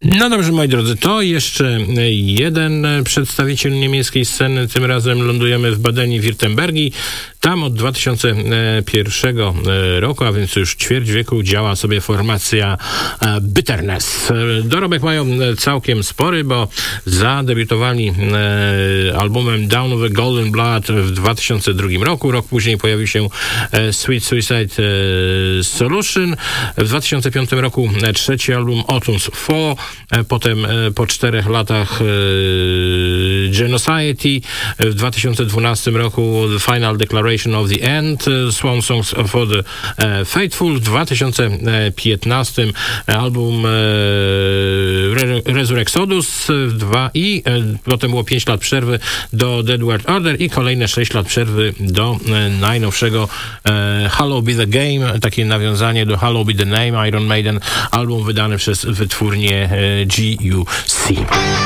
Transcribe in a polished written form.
No dobrze, moi drodzy, to jeszcze jeden przedstawiciel niemieckiej sceny. Tym razem lądujemy w Badeni-Wirtembergii. Tam od 2001 roku, a więc już ćwierć wieku, działa sobie formacja Bitterness. Dorobek mają całkiem spory, bo zadebiutowali albumem Down of the Golden Blood w 2002 roku. Rok później pojawił się Sweet Suicide Solution. W 2005 roku trzeci album Autumn's Fall. Potem po 4 latach Genociety. W 2012 roku The Final Declaration of the End, Swan Songs for the Faithful. W 2015 album Resurrexodus i potem było 5 lat przerwy do Dead World Order i kolejne 6 lat przerwy do najnowszego Hallowed Be the Game, takie nawiązanie do Hallowed Be the Name, Iron Maiden, album wydany przez wytwórnię GUC.